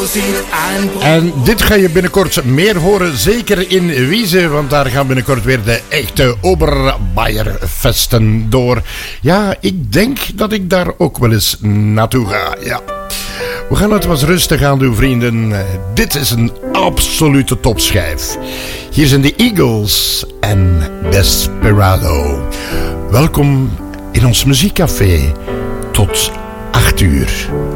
En dit ga je binnenkort meer horen, zeker in Wieze, want daar gaan binnenkort weer de echte Oberbayerfesten door. Ja, ik denk dat ik daar ook wel eens naartoe ga, ja. We gaan het wat rustig aan doen, vrienden. Dit is een absolute topschijf. Hier zijn de Eagles en Desperado. Welkom in ons muziekcafé tot 8 uur.